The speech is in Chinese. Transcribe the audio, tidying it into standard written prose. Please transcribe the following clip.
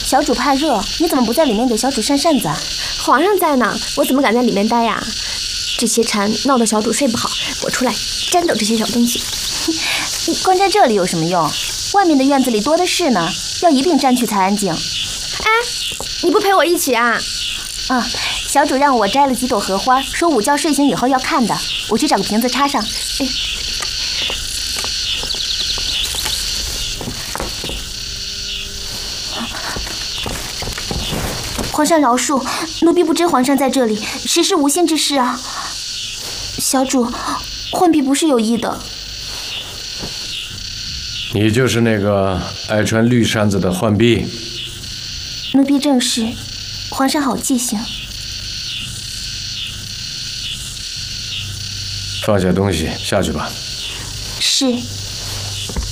小主怕热，你怎么不在里面给小主扇扇子啊？ 皇上在呢，我怎么敢在里面待呀？这些蝉闹得小主睡不好，我出来粘走这些小东西。 关在这里有什么用？外面的院子里多的是呢，要一并粘去才安静。 哎，你不陪我一起啊？ 啊，小主让我摘了几朵荷花，说午觉睡醒以后要看的。我去找个瓶子插上。哎。皇上饶恕，奴婢不知皇上在这里，实是无心之事啊。小主，浣婢不是有意的。 你就是那个爱穿绿衫子的浣婢？ 奴婢正是，皇上好记性。 放下东西，下去吧。 是。